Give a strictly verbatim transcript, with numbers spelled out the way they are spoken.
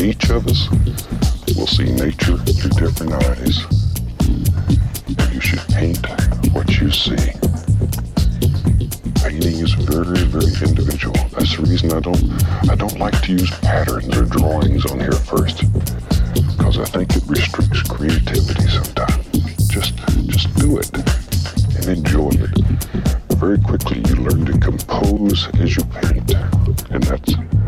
each of us will see nature through different eyes. And you should paint what you see. Painting is very, very individual. That's the reason I don't I don't like to use patterns or drawings on here first. Because I think it restricts creativity sometimes. Just just do it and enjoy it. Very quickly you learn to compose as you paint. And that's